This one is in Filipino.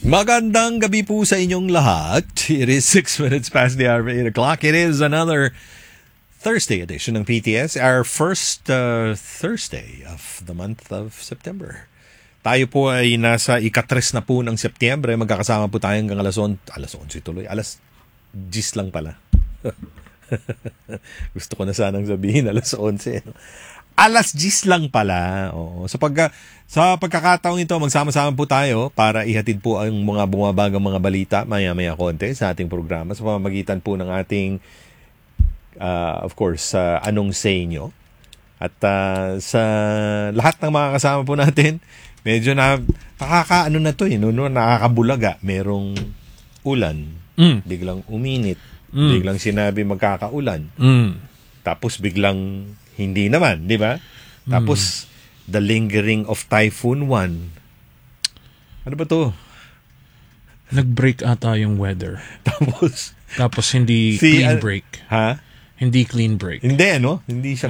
Magandang gabi po sa inyong lahat. It is 6 minutes past the hour of 8 o'clock. It is another Thursday edition ng PTS, our first Thursday of the month of September. Tayo po ay nasa ikatres na po ng Setyembre. Magkakasama po tayo hanggang alas 11 tuloy. Alas 10 lang pala. Gusto ko na sanang sabihin alas 11. Alas 10 lang pala. Oo. Sa pagkakataong ito, magsama-sama po tayo para ihatid po ang mga bumabagang mga balita maya-maya konti sa ating programa sa pamamagitan po ng ating of course, anong say nyo. At sa lahat ng mga kasama po natin, medyo nakakaano na to nakakabulaga. Merong ulan, biglang uminit, biglang sinabi magkakaulan. Tapos biglang hindi naman, di ba? Tapos the lingering of Typhoon 1. Ano ba to? Nag-break ata yung weather. Tapos hindi clean break. Ha? Hindi clean break. Hindi, ano? Hindi siya